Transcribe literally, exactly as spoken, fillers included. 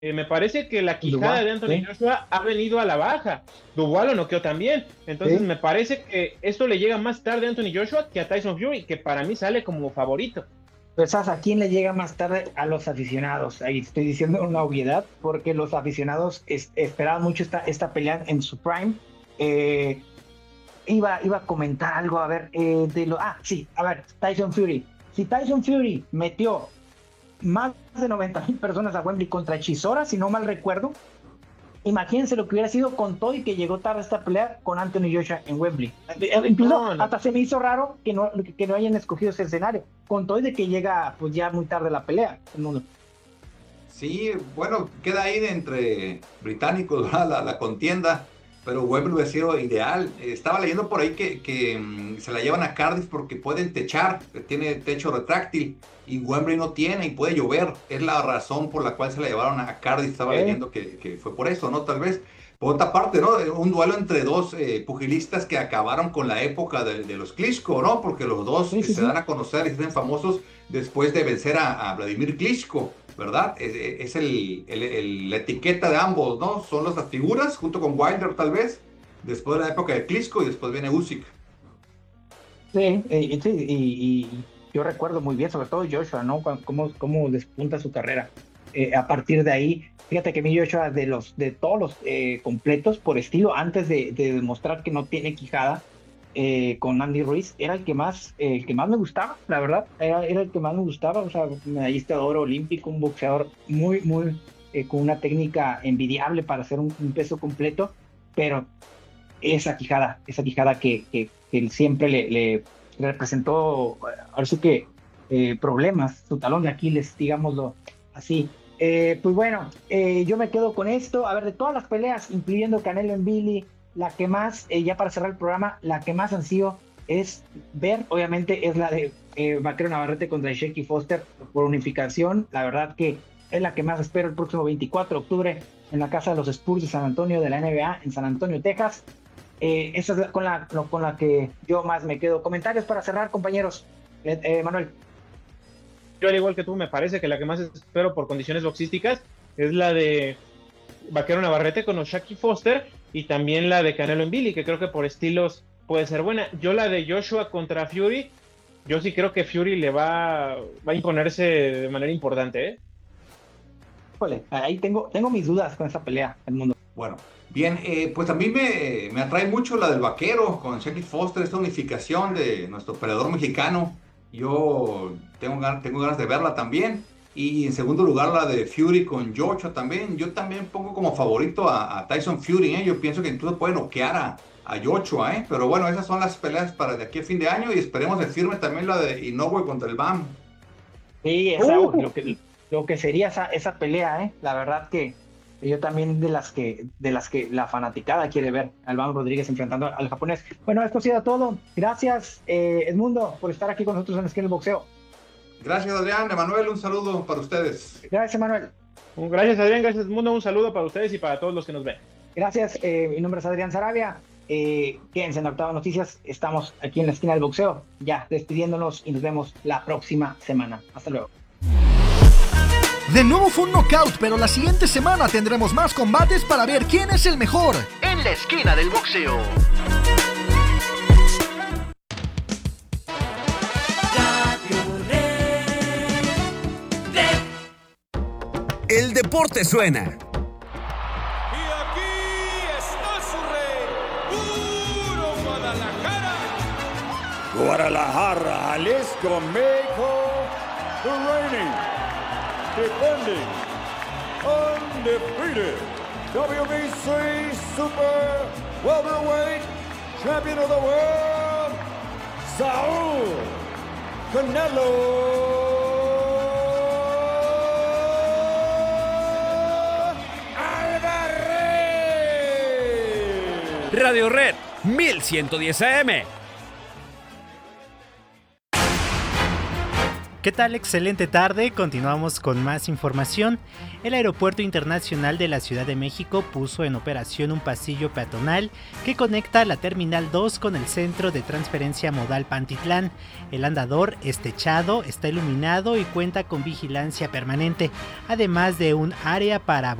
Eh, me parece que la quijada Dubois, de Anthony sí, Joshua ha venido a la baja. Dubois lo noqueó también. Entonces sí. me parece que esto le llega más tarde a Anthony Joshua que a Tyson Fury, que para mí sale como favorito. Pero ¿sabes a quién le llega más tarde? A los aficionados. Ahí estoy diciendo una obviedad, porque los aficionados es- esperaban mucho esta, esta pelea en su prime. Eh, iba, iba a comentar algo, a ver, eh, de lo. Ah, sí, a ver, Tyson Fury. Si Tyson Fury metió más de noventa mil personas a Wembley contra Chisora, si no mal recuerdo, imagínense lo que hubiera sido con todo y que llegó tarde esta pelea con Anthony Joshua en Wembley. Eh, eh, Incluso No, no. hasta se me hizo raro que no, que no hayan escogido ese escenario, con todo y de que llega pues ya muy tarde la pelea. No, Sí, bueno, queda ahí de entre británicos, ¿verdad? La, la contienda, pero Wembley hubiera sido ideal. Eh, Estaba leyendo por ahí que, que, mm, se la llevan a Cardiff porque pueden techar, que tiene techo retráctil, y Wembley no tiene y puede llover. Es la razón por la cual se la llevaron a Cardiff. Estaba ¿eh? leyendo que, que fue por eso, ¿no? Tal vez. Por otra parte, ¿no? Un duelo entre dos eh, pugilistas que acabaron con la época de, de los Klitschko, ¿no? Porque los dos Sí, eh, sí, se dan sí. a conocer y se hacen famosos después de vencer a, a Vladimir Klitschko. ¿Verdad? Es, es el, el- el- la etiqueta de ambos, ¿no? Son las figuras, junto con Wilder tal vez, después de la época de Klitschko y después viene Usyk. Sí, eh, sí, y, y yo recuerdo muy bien, sobre todo Joshua, ¿no? Cuan- Cómo, cómo despunta su carrera. Eh, a partir de ahí, fíjate que mi Joshua, de los, de todos los eh, completos por estilo, antes de, de demostrar que no tiene quijada, eh, con Andy Ruiz, era el que más, eh, el que más me gustaba, la verdad, era, era el que más me gustaba, o sea, medallista de oro olímpico, un boxeador muy, muy, eh, con una técnica envidiable para hacer un, un peso completo, pero esa quijada, esa quijada que, que, que él siempre le, le representó, ahora sí que eh, problemas, su talón de Aquiles, digámoslo así. Eh, pues bueno, eh, yo me quedo con esto. A ver, de todas las peleas, incluyendo Canelo en Billy, la que más, eh, ya para cerrar el programa, la que más han sido es ver, obviamente, es la de eh, Vaquero Navarrete contra Shaky Foster por unificación. La verdad que es la que más espero el próximo veinticuatro de octubre en la casa de los Spurs de San Antonio de la N B A en San Antonio, Texas. Eh, esa es la, con, la, con la que yo más me quedo. Comentarios para cerrar, compañeros. Eh, eh, Manuel. Yo al igual que tú, me parece que la que más espero por condiciones boxísticas es la de Vaquero Navarrete con Oshaki Foster y también la de Canelo en Billy, que creo que por estilos puede ser buena. Yo la de Joshua contra Fury, yo sí creo que Fury le va, va a imponerse de manera importante, ¿eh? Híjole, ahí tengo, tengo mis dudas con esa pelea, el mundo. Bueno, bien, eh, pues a mí me, me atrae mucho la del vaquero con Shaky Foster, esta unificación de nuestro peleador mexicano. Yo tengo, gan- tengo ganas de verla también. Y en segundo lugar, la de Fury con Joshua también. Yo también pongo como favorito a, a Tyson Fury, ¿eh? Yo pienso que incluso puede noquear a, a Joshua, ¿eh? Pero bueno, esas son las peleas para de aquí a fin de año y esperemos de firme también la de Inoue contra el B A M. Sí, esa, uy, Uh, lo que, lo que sería esa, esa pelea, ¿eh? La verdad que yo también de las que, de las que la fanaticada quiere ver a Iván Rodríguez enfrentando al japonés. Bueno, esto ha sido todo. Gracias, eh, Edmundo, por estar aquí con nosotros en Esquina del Boxeo. Gracias, Adrián. Emanuel, un saludo para ustedes. Gracias, Manuel. gracias Adrián, gracias Mundo, un saludo para ustedes y para todos los que nos ven. Gracias, eh, mi nombre es Adrián Sarabia. Eh, quédense en Octava Noticias. Estamos aquí en la esquina del boxeo, ya despidiéndonos y nos vemos la próxima semana. Hasta luego. De nuevo fue un knockout, pero la siguiente semana tendremos más combates para ver quién es el mejor en la esquina del boxeo. El deporte suena. Guadalajara, Jalisco, México, the reigning, defending, undefeated W B C Super Welterweight Champion of the World, Saúl Canelo Álvarez. Radio Red mil ciento diez A M. ¿Qué tal? Excelente tarde, continuamos con más información. El Aeropuerto Internacional de la Ciudad de México puso en operación un pasillo peatonal que conecta la Terminal dos con el Centro de Transferencia Modal Pantitlán. El andador es techado, está iluminado y cuenta con vigilancia permanente, además de un área para